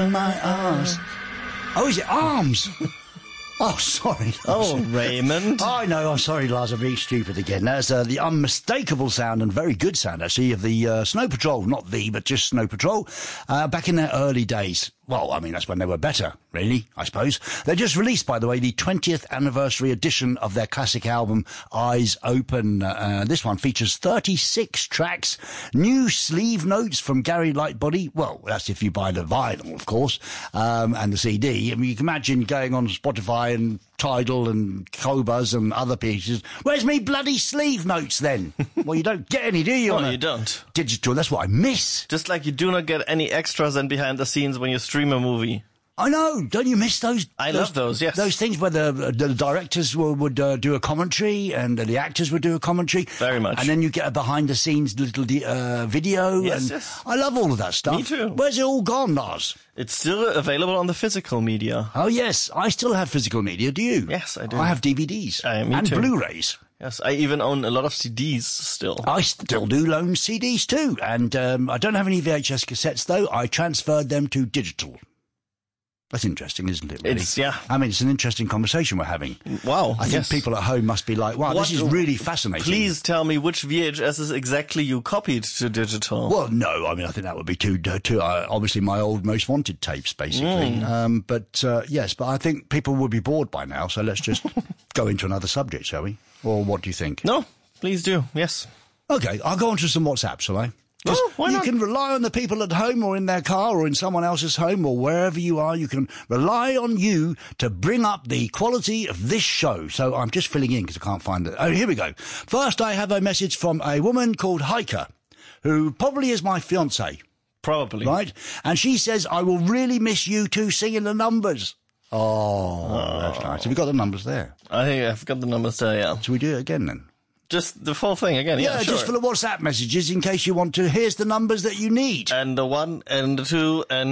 on my arms. Oh, is it arms? Oh, sorry. Oh, Raymond. I know. I'm sorry, Lars. I'm being stupid again. That's the unmistakable sound and very good sound, actually, of the Snow Patrol. Not but just Snow Patrol. Back in their early days. Well, I mean, that's when they were better, really, I suppose. They just released, by the way, the 20th anniversary edition of their classic album, Eyes Open. This one features 36 tracks, new sleeve notes from Gary Lightbody. Well, that's if you buy the vinyl, of course, and the CD. I mean, you can imagine going on Spotify and Tidal and Qobuz and other pieces. Where's me bloody sleeve notes then? Well, you don't get any, do you? No, you don't. Digital, that's what I miss. Just like you do not get any extras and behind the scenes when you stream a movie. I know. Don't you miss those? I love those, yes. Those things where the directors would do a commentary and the actors would do a commentary. Very much. And then you get a behind-the-scenes little video. Yes, and yes. I love all of that stuff. Me too. Where's it all gone, Lars? It's still available on the physical media. Oh, yes. I still have physical media. Do you? Yes, I do. I have DVDs. Me and too. Blu-rays. Yes, I even own a lot of CDs still. I still do loan CDs too. And I don't have any VHS cassettes, though. I transferred them to digital. That's interesting, isn't it, really? Yeah. I mean, it's an interesting conversation we're having. Wow. I think people at home must be like, wow, this is really fascinating. Please tell me which VHSs exactly you copied to digital. Well, no, I mean, I think that would be too obviously my old Most Wanted tapes, basically. Yes, but I think people would be bored by now, so let's just go into another subject, shall we? Or what do you think? No, please do, yes. Okay, I'll go on to some WhatsApp, shall I? Oh, why not? You can rely on the people at home or in their car or in someone else's home or wherever you are. You can rely on you to bring up the quality of this show. So I'm just filling in because I can't find it. Oh, here we go. First, I have a message from a woman called Heike, who probably is my fiancée. Probably. Right? And she says, I will really miss you two singing the numbers. Oh, that's nice. Have you got the numbers there? I think I've got the numbers there, yeah. Shall we do it again then? Just the full thing again, yeah, sure. Just for the WhatsApp messages in case you want to. Here's the numbers that you need. And the 1 and the 2 and